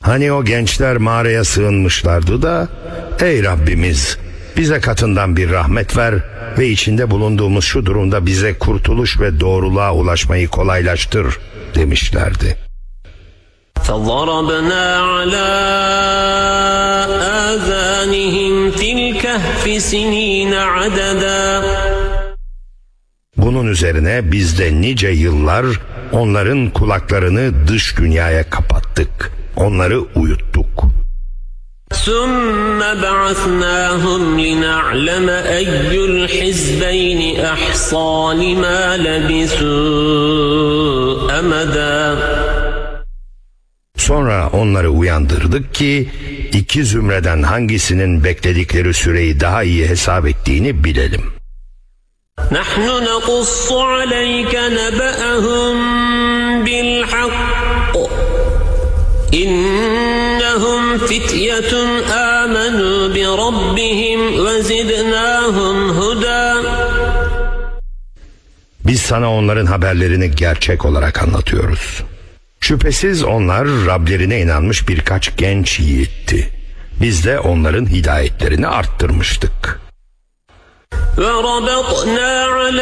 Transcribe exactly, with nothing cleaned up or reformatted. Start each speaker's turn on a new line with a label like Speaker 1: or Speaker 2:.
Speaker 1: Hani o gençler mağaraya sığınmışlardı da, ey Rabbimiz bize katından bir rahmet ver ve içinde bulunduğumuz şu durumda bize kurtuluş ve doğruluğa ulaşmayı kolaylaştır demişlerdi.
Speaker 2: فَضَرَبْنَا عَلَى آذَانِهِمْ فِي الْكَهْفِ سِنِينَ عَدَدًا.
Speaker 1: Bunun üzerine biz de nice yıllar onların kulaklarını dış dünyaya kapattık. Onları uyuttuk.
Speaker 2: ثُمَّ بَعَثْنَاهُمْ لِنَعْلَمَ أَيُّ الْحِزْبَيْنِ أَحْصَىٰ لِمَا لَبِثُوا أَمَدًا.
Speaker 1: Sonra onları uyandırdık ki iki zümreden hangisinin bekledikleri süreyi daha iyi hesap ettiğini bilelim.
Speaker 2: نَحْنُ نَقُصُّ عَلَيْكَ نَبَأَهُمْ بِالْحَقِّ إِنَّهُمْ فِتْيَةٌ آمَنُوا بِرَبِّهِمْ وَزِدْنَاهُمْ هُدًى.
Speaker 1: Biz sana onların haberlerini gerçek olarak anlatıyoruz. Şüphesiz onlar Rablerine inanmış birkaç genç yiğitti. Biz de onların hidayetlerini arttırmıştık.
Speaker 2: وَرَبَطْنَا عَلَى